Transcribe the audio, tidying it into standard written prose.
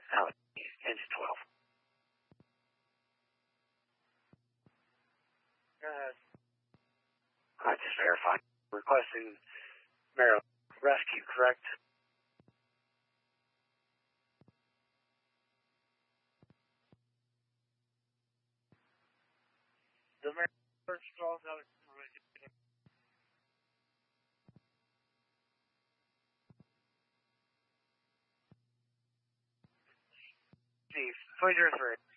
Out. Engine 12. I just verified. Requesting Maryland rescue, correct? The Maryland first calls out. Chief, 2003.